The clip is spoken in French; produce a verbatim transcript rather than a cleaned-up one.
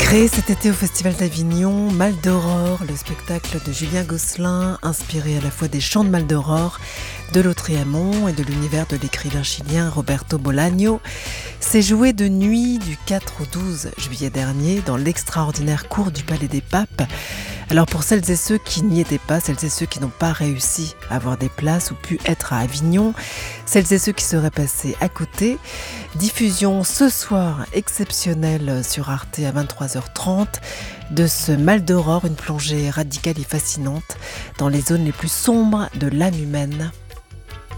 Créé cet été au Festival d'Avignon, Mal d'Aurore, le spectacle de Julien Gosselin, inspiré à la fois des chants de Mal d'Aurore, de Lautréamont et de l'univers de l'écrivain chilien Roberto Bolaño, s'est joué de nuit du quatre au douze juillet dernier dans l'extraordinaire cour du Palais des Papes. Alors pour celles et ceux qui n'y étaient pas, celles et ceux qui n'ont pas réussi à avoir des places ou pu être à Avignon, celles et ceux qui seraient passés à côté, diffusion ce soir exceptionnelle sur Arte à vingt-trois heures trente de ce Mal d'Aurore, une plongée radicale et fascinante dans les zones les plus sombres de l'âme humaine.